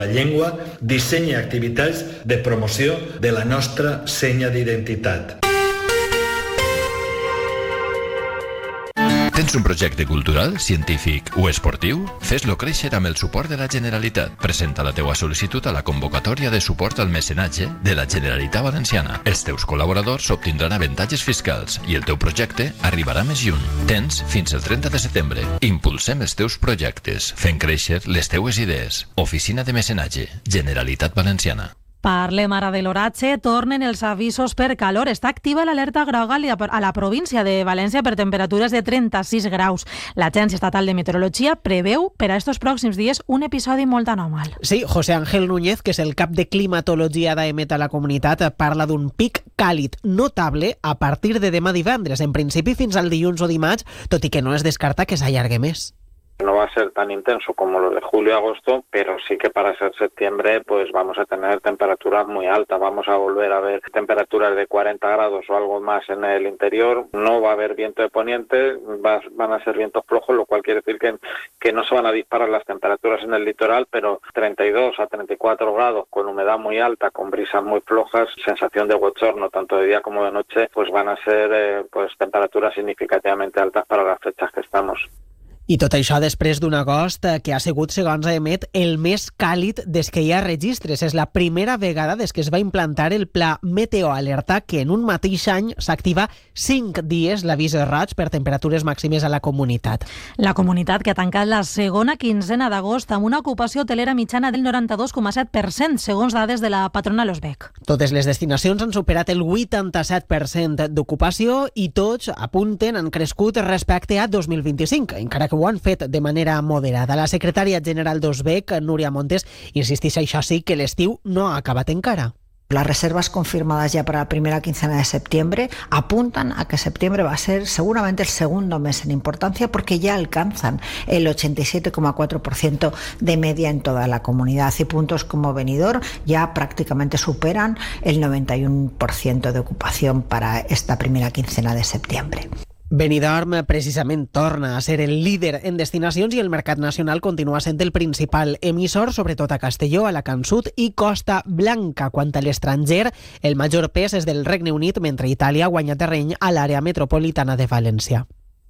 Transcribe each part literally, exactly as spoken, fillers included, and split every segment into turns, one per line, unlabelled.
La llengua dissenya activitats de promoció de la nostra senya d'identitat.
Tens un projecte cultural, científic o esportiu? Fes-lo créixer amb el suport de la Generalitat. Presenta la teua sol·licitud a la convocatòria de suport al mecenatge de la Generalitat Valenciana. Els teus col·laboradors obtindran avantatges fiscals i el teu projecte arribarà més lluny. Tens fins el trenta de setembre. Impulsem els teus projectes, fent créixer les teues idees. Oficina de Mecenatge, Generalitat Valenciana.
Parlem ara de l'oratge. Tornen els avisos per calor. Està activa l'alerta groga a la província de València per temperatures de trenta-sis graus. L'Agència Estatal de Meteorologia preveu per a estos pròxims dies un episodi molt anòmal.
Sí, José Ángel Núñez, que és el cap de climatologia d'A E M E T a la comunitat, parla d'un pic càlid notable a partir de demà divendres, en principi fins al dilluns o dimarts, tot i que no es descarta que s'allargue més.
No va a ser tan intenso como lo de julio y agosto, pero sí que para ser septiembre pues vamos a tener temperaturas muy altas. Vamos a volver a ver temperaturas de cuarenta grados o algo más en el interior. No va a haber viento de poniente, va, van a ser vientos flojos, lo cual quiere decir que, que no se van a disparar las temperaturas en el litoral, pero treinta y dos a treinta y cuatro grados con humedad muy alta, con brisas muy flojas, sensación de bochorno tanto de día como de noche, pues van a ser eh, pues temperaturas significativamente altas para las fechas que estamos.
I tot això després d'un agost que ha sigut, segons A E M E T, el més càlid des que hi ha registres. És la primera vegada des que es va implantar el Pla Meteoalerta que en un mateix any s'activa cinc dies l'avís roig per temperatures màximes a la comunitat.
La comunitat que ha tancat la segona quinzena d'agost amb una ocupació hotelera mitjana del noranta-dos coma set per cent, segons dades de la patronal Osbec.
Totes les destinacions han superat el vuitanta-set per cent d'ocupació i tots apunten han crescut respecte a dos mil vint-i-cinc, encara que ho han fet de manera moderada. La secretària general d'Osbec, Núria Montes, insisteix això sí que l'estiu no ha acabat encara.
Las reservas confirmadas ya para la primera quincena de septiembre apuntan a que septiembre va a ser seguramente el segundo mes en importancia porque ya alcanzan el ochenta y siete coma cuatro por ciento de media en toda la comunidad y puntos como Benidorm ya prácticamente superan el noventa y uno por ciento de ocupación para esta primera quincena de septiembre.
Benidorm precisament torna a ser el líder en destinacions i el mercat nacional continua sent el principal emissor, sobretot a Castelló, Alacant Sud i Costa Blanca. Quant a l'estranger, el major pes és del Regne Unit, mentre Itàlia guanya terreny a l'àrea metropolitana de València.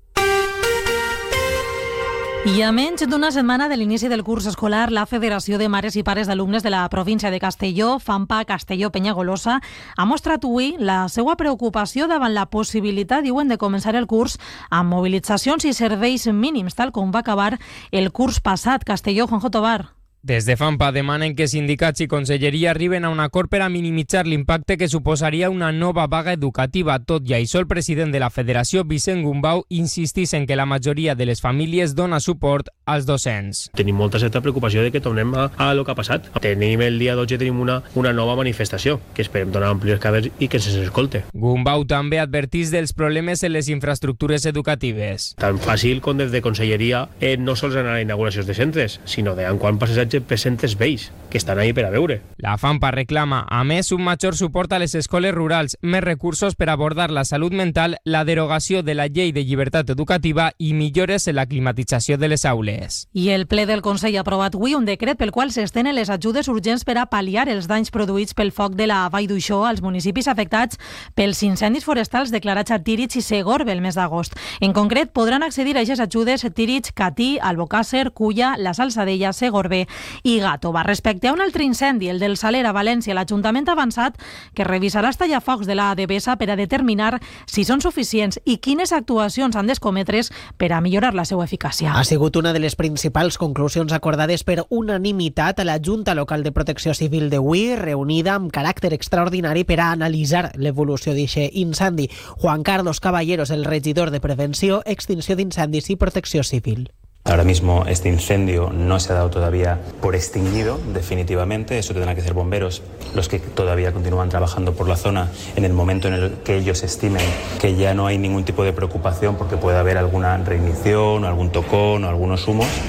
I a menys d'una setmana de l'inici del curs escolar, la Federació de Mares i Pares d'Alumnes de la província de Castelló, FAMPA Castelló Penyagolosa, ha mostrat avui la seva preocupació davant la possibilitat, diuen, de començar el curs amb mobilitzacions i serveis mínims, tal com va acabar el curs passat. Castelló, Juanjo Tobar.
Des de FAMPA demanen que sindicats i conselleria arriben a un acord per a minimitzar l'impacte que suposaria una nova vaga educativa. Tot i això, el president de la Federació, Vicent Gumbau, insistís en que la majoria de les famílies dona suport als docents.
Tenim molta certa preocupació de que tornem a, a lo que ha passat. Tenim el dia dotze tenim una, una nova manifestació que esperem donar amplis cabers i que se'ns escolte.
Gumbau també advertís dels problemes en les infraestructures educatives.
Tan fàcil com des de conselleria eh, no sols anar a inauguracions de centres, sinó de en quan passes presentes vells, que estan ahí per a veure.
La FAMPA reclama, a més, un major suport a les escoles rurals, més recursos per abordar la salut mental, la derogació de la llei de llibertat educativa i millores en la climatització de les aules.
I el ple del Consell ha aprovat avui un decret pel qual s'estenen les ajudes urgents per a pal·liar els danys produïts pel foc de la Vall d'Uixó als municipis afectats pels incendis forestals declarats a Tírig i Segorbe el mes d'agost. En concret, podran accedir a aquestes ajudes Tírig, Catí, Albocàsser, Culla, la Salzadella, Segorbe i Gàtova. Respecte a un altre incendi, el del Saler a València, l'Ajuntament ha avançat que revisarà els tallafocs de la Devesa per a determinar si són suficients i quines actuacions han d'escometre's per a millorar la seva eficàcia.
Ha sigut una de les principals conclusions acordades per unanimitat a la Junta Local de Protecció Civil d'avui, reunida amb caràcter extraordinari per a analitzar l'evolució d'aquest incendi. Juan Carlos Caballeros, el regidor de Prevenció, Extinció d'Incendis i Protecció Civil.
Ahora mismo este incendio no se ha dado todavía por extinguido definitivamente, eso tendrán que ser bomberos los que todavía continúan trabajando por la zona en el momento en el que ellos estimen que ya no hay ningún tipo de preocupación porque puede haber alguna reignición o algún tocón o algunos humos.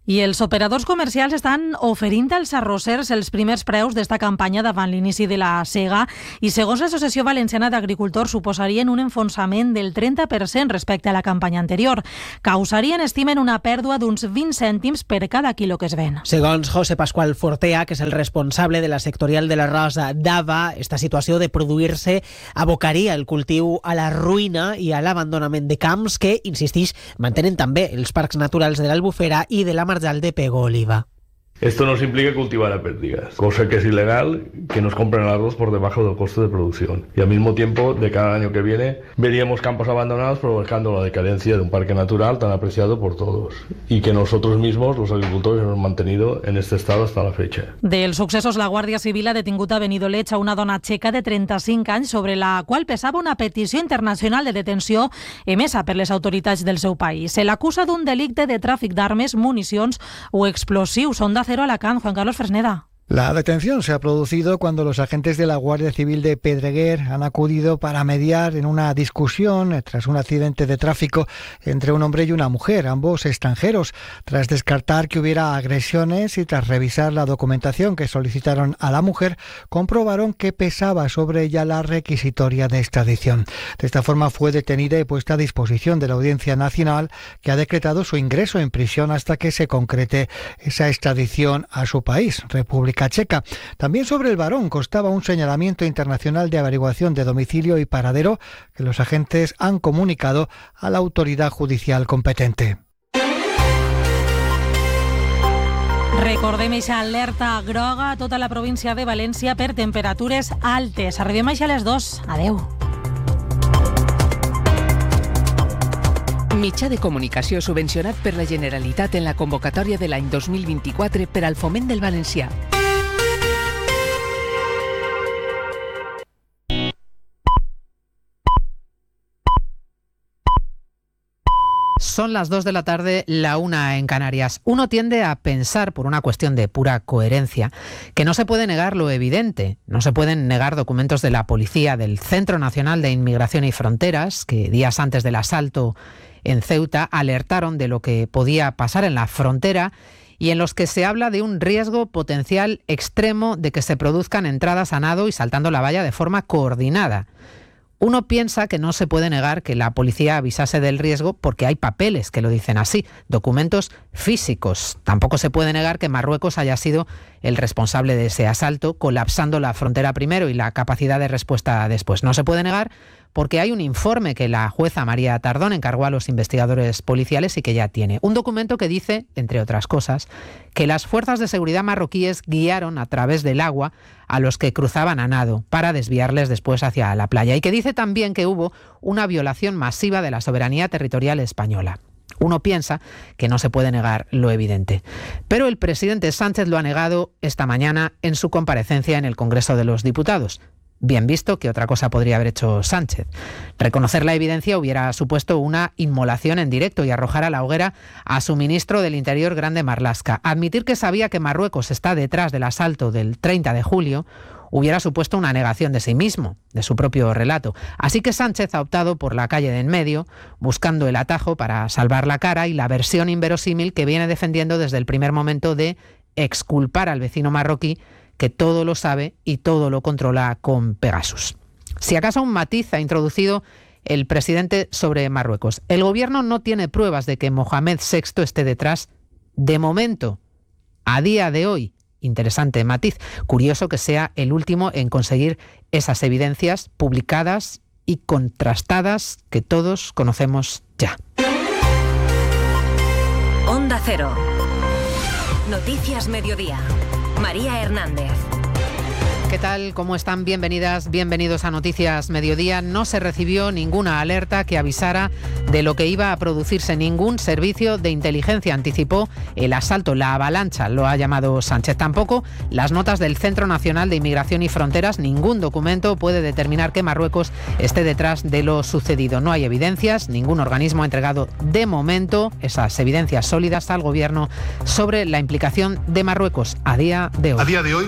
I els operadors comercials estan oferint als arrossers els primers preus d'esta campanya davant l'inici de la sega i, segons l'Associació Valenciana d'Agricultors, suposarien un enfonsament del trenta per cent respecte a la campanya anterior. Causarien, estimen, una pèrdua d'uns vint cèntims per cada quilo que es ven.
Segons José Pascual Fortea, que és el responsable de la sectorial de l'arròs d'Ava, esta situació de produir-se abocaria el cultiu a la ruïna i a l'abandonament de camps que, insistix, mantenen també els parcs naturals de l'Albufera i de la de Pego Oliva.
Esto nos implica cultivar a pérdidas, cosa que es ilegal, que nos compren el arroz por debajo del coste de producción. Y al mismo tiempo, de cada año que viene, veríamos campos abandonados provocando la decadencia de un parque natural tan apreciado por todos y que nosotros mismos, los agricultores, hemos mantenido en este estado hasta la fecha.
Dels successos, la Guàrdia Civil ha detingut a Benidoleig a una dona txeca de trenta-cinc anys sobre la qual pesava una petició internacional de detenció emesa per les autoritats del seu país. Se l'acusa d'un delicte de tràfic d'armes, municions o explosius. Onda Cero Alacant, Juan Carlos Fresneda.
La detención se ha producido cuando los agentes de la Guardia Civil de Pedreguer han acudido para mediar en una discusión tras un accidente de tráfico entre un hombre y una mujer, ambos extranjeros. Tras descartar que hubiera agresiones y tras revisar la documentación que solicitaron a la mujer, comprobaron que pesaba sobre ella la requisitoria de extradición. De esta forma fue detenida y puesta a disposición de la Audiencia Nacional, que ha decretado su ingreso en prisión hasta que se concrete esa extradición a su país, República Checa. También sobre el varón constaba un señalamiento internacional de averiguación de domicilio y paradero que los agentes han comunicado a la autoridad judicial competente.
Recordem eixa alerta groga a tota la província de València per temperatures altes. Arribem a les dos. Adeu.
Mitjà de comunicació subvencionat per la Generalitat en la convocatòria de l'any dos mil vint-i-quatre per al foment del valencià.
Son las dos de la tarde, la una en Canarias. Uno tiende a pensar, por una cuestión de pura coherencia, que no se puede negar lo evidente. No se pueden negar documentos de la policía, del Centro Nacional de Inmigración y Fronteras, que días antes del asalto en Ceuta alertaron de lo que podía pasar en la frontera y en los que se habla de un riesgo potencial extremo de que se produzcan entradas a nado y saltando la valla de forma coordinada. Uno piensa que no se puede negar que la policía avisase del riesgo porque hay papeles que lo dicen así, documentos físicos. Tampoco se puede negar que Marruecos haya sido el responsable de ese asalto, colapsando la frontera primero y la capacidad de respuesta después. No se puede negar porque hay un informe que la jueza María Tardón encargó a los investigadores policiales y que ya tiene. Un documento que dice, entre otras cosas, que las fuerzas de seguridad marroquíes guiaron a través del agua a los que cruzaban a nado para desviarles después hacia la playa. Y que dice también que hubo una violación masiva de la soberanía territorial española. Uno piensa que no se puede negar lo evidente. Pero el presidente Sánchez lo ha negado esta mañana en su comparecencia en el Congreso de los Diputados. Bien visto que otra cosa podría haber hecho Sánchez. Reconocer la evidencia hubiera supuesto una inmolación en directo y arrojar a la hoguera a su ministro del Interior, Grande Marlaska. Admitir que sabía que Marruecos está detrás del asalto del treinta de julio hubiera supuesto una negación de sí mismo, de su propio relato. Así que Sánchez ha optado por la calle de en medio, buscando el atajo para salvar la cara y la versión inverosímil que viene defendiendo desde el primer momento de exculpar al vecino marroquí, que todo lo sabe y todo lo controla con Pegasus. Si acaso un matiz ha introducido el presidente sobre Marruecos. El gobierno no tiene pruebas de que Mohamed sexto esté detrás de momento, a día de hoy. Interesante matiz. Curioso que sea el último en conseguir esas evidencias publicadas y contrastadas que todos conocemos ya.
Onda Cero. Noticias Mediodía. María Hernández.
¿Qué tal? ¿Cómo están? Bienvenidas, bienvenidos a Noticias Mediodía. No se recibió ninguna alerta que avisara de lo que iba a producirse. Ningún servicio de inteligencia anticipó el asalto, la avalancha, lo ha llamado Sánchez. Tampoco las notas del Centro Nacional de Inmigración y Fronteras. Ningún documento puede determinar que Marruecos esté detrás de lo sucedido. No hay evidencias, ningún organismo ha entregado de momento esas evidencias sólidas al gobierno sobre la implicación de Marruecos a día de hoy.
A día de hoy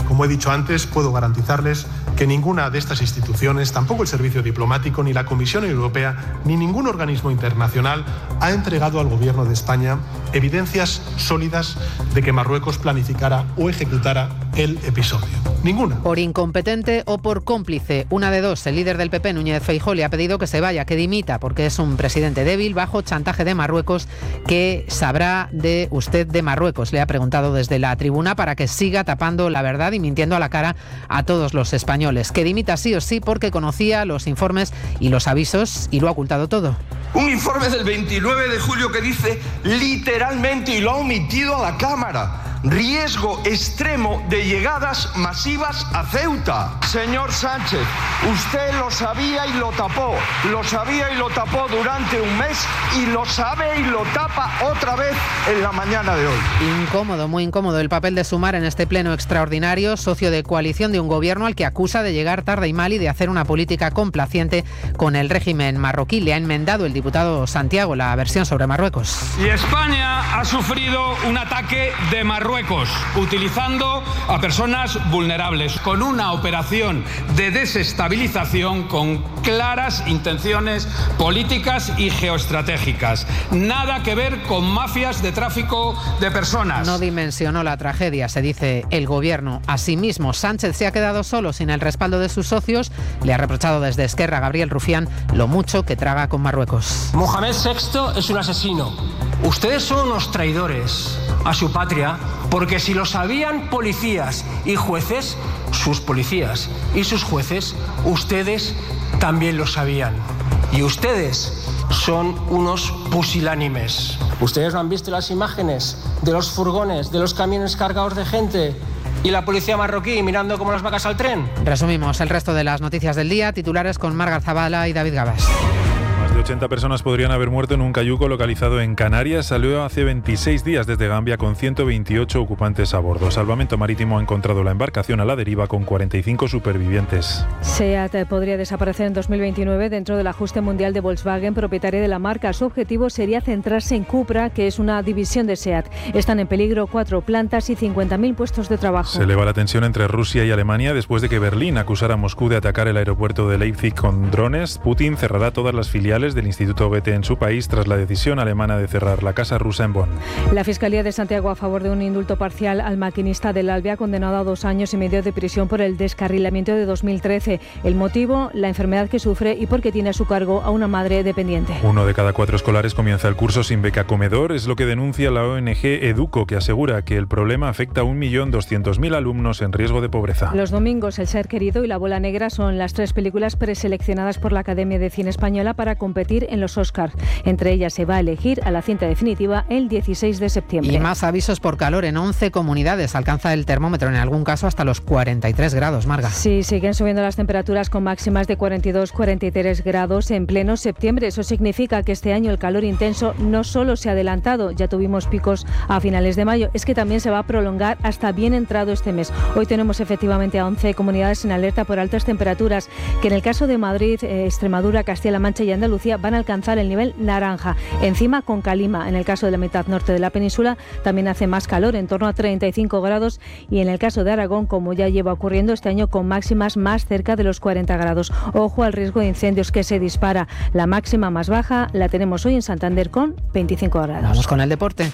Como he dicho antes, puedo garantizarles que ninguna de estas instituciones, tampoco el Servicio Diplomático, ni la Comisión Europea, ni ningún organismo internacional ha entregado al Gobierno de España evidencias sólidas de que Marruecos planificara o ejecutara el episodio. Ninguna.
Por incompetente o por cómplice, una de dos. El líder del P P, Núñez Feijóo, le ha pedido que se vaya, que dimita, porque es un presidente débil bajo chantaje de Marruecos. ¿Qué sabrá de usted de Marruecos?, le ha preguntado desde la tribuna, para que siga tapando la verdad y mintiendo a la cara a todos los españoles. Que dimita sí o sí, porque conocía los informes y los avisos y lo ha ocultado todo.
Un informe del veintinueve de julio que dice literalmente, y lo ha omitido a la Cámara, riesgo extremo de llegadas masivas a Ceuta. Señor Sánchez, usted lo sabía y lo tapó, lo sabía y lo tapó durante un mes y lo sabe y lo tapa otra vez en la mañana de hoy.
Incómodo, muy incómodo el papel de Sumar en este pleno extraordinario, socio de coalición de un gobierno al que acusa de llegar tarde y mal y de hacer una política complaciente con el régimen marroquí. Le ha enmendado el diputado Santiago la versión sobre Marruecos.
Y España ha sufrido un ataque de Marruecos, utilizando a personas vulnerables, con una operación de desestabilización con claras intenciones políticas y geoestratégicas. Nada que ver con mafias de tráfico de personas.
No dimensionó la tragedia, se dice el gobierno. Asimismo, Sánchez se ha quedado solo sin el respaldo de sus socios. Le ha reprochado desde Esquerra Gabriel Rufián lo mucho que traga con Marruecos.
Mohamed sexto es un asesino. Ustedes son unos traidores a su patria, porque si lo sabían policías y jueces, sus policías y sus jueces, ustedes también lo sabían. Y ustedes son unos pusilánimes. ¿Ustedes no han visto las imágenes de los furgones, de los camiones cargados de gente y la policía marroquí mirando como las vacas al tren?
Resumimos el resto de las noticias del día, titulares con Marga Zavala y David Gabas.
Más de ochenta personas podrían haber muerto en un cayuco localizado en Canarias. Salió hace veintiséis días desde Gambia con ciento veintiocho ocupantes a bordo. Salvamento Marítimo ha encontrado la embarcación a la deriva con cuarenta y cinco supervivientes.
SEAT podría desaparecer en dos mil veintinueve dentro del ajuste mundial de Volkswagen, propietaria de la marca. Su objetivo sería centrarse en Cupra, que es una división de SEAT. Están en peligro cuatro plantas y cincuenta mil puestos de trabajo.
Se eleva la tensión entre Rusia y Alemania después de que Berlín acusara a Moscú de atacar el aeropuerto de Leipzig con drones. Putin cerrará todas las filiales del Instituto Goethe en su país tras la decisión alemana de cerrar la casa rusa en Bonn.
La Fiscalía de Santiago a favor de un indulto parcial al maquinista del ALVE, ha condenado a dos años y medio de prisión por el descarrilamiento de dos mil trece. El motivo, la enfermedad que sufre y porque tiene a su cargo a una madre dependiente.
Uno de cada cuatro escolares comienza el curso sin beca comedor, es lo que denuncia la O N G Educo, que asegura que el problema afecta a un millón doscientos mil alumnos en riesgo de pobreza.
Los domingos, El ser querido y La bola negra son las tres películas preseleccionadas por la Academia de Cine Española para competir en los Oscars. Entre ellas se va a elegir a la cinta definitiva el dieciséis de septiembre.
Y más avisos por calor en once comunidades. Alcanza el termómetro en algún caso hasta los cuarenta y tres grados, Marga.
Sí, siguen subiendo las temperaturas con máximas de cuarenta y dos a cuarenta y tres grados en pleno septiembre. Eso significa que este año el calor intenso no solo se ha adelantado, ya tuvimos picos a finales de mayo, es que también se va a prolongar hasta bien entrado este mes. Hoy tenemos efectivamente a once comunidades en alerta por altas temperaturas, que en el caso de Madrid, eh, Extremadura, Castilla-La Mancha y Andalucía van a alcanzar el nivel naranja. Encima con calima. En el caso de la mitad norte de la península también hace más calor, en torno a treinta y cinco grados, y en el caso de Aragón, como ya lleva ocurriendo este año, con máximas más cerca de los cuarenta grados. Ojo al riesgo de incendios que se dispara. La máxima más baja la tenemos hoy en Santander con veinticinco grados.
Vamos con el deporte.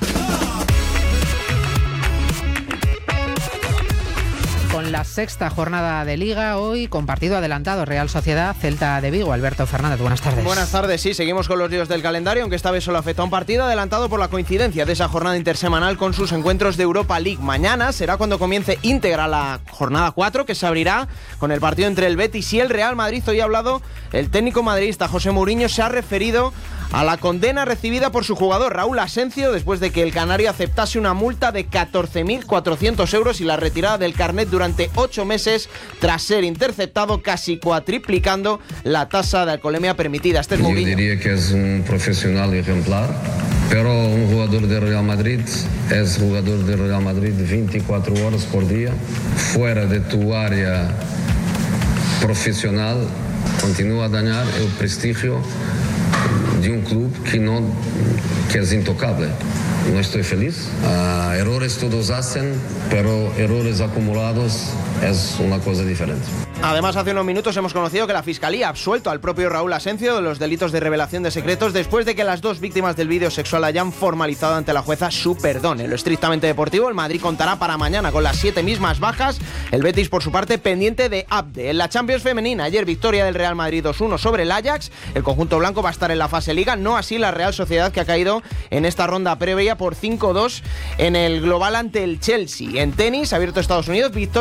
Con la sexta jornada de Liga hoy, con partido adelantado, Real Sociedad, Celta de Vigo. Alberto Fernández, buenas tardes.
Buenas tardes, sí, seguimos con los líos del calendario, aunque esta vez solo afecta a un partido adelantado por la coincidencia de esa jornada intersemanal con sus encuentros de Europa League. Mañana será cuando comience íntegra la jornada cuatro, que se abrirá con el partido entre el Betis y el Real Madrid. Hoy ha hablado el técnico madridista José Mourinho, se ha referido a la condena recibida por su jugador Raúl Asencio después de que el canario aceptase una multa de catorce mil cuatrocientos euros y la retirada del carnet durante ocho meses tras ser interceptado, casi cuatriplicando la tasa de alcoholemia permitida. Este es Mourinho.
Yo diría que es un profesional ejemplar, pero un jugador de Real Madrid es jugador de Real Madrid veinticuatro horas por día. Fuera de tu área profesional continúa a dañar el prestigio de un club que, no, que es intocable. no estoy feliz. Uh, errores todos hacen, pero errores acumulados es una cosa diferente.
Además, hace unos minutos hemos conocido que la Fiscalía ha absuelto al propio Raúl Asencio de los delitos de revelación de secretos después de que las dos víctimas del vídeo sexual hayan formalizado ante la jueza su perdón. En lo estrictamente deportivo, el Madrid contará para mañana con las siete mismas bajas. El Betis, por su parte, pendiente de Abde. En la Champions femenina, ayer victoria del Real Madrid dos uno sobre el Ajax. El conjunto blanco va a estar en la fase Liga, no así la Real Sociedad, que ha caído en esta ronda previa por cinco dos en el global ante el Chelsea. En tenis, abierto Estados Unidos, victoria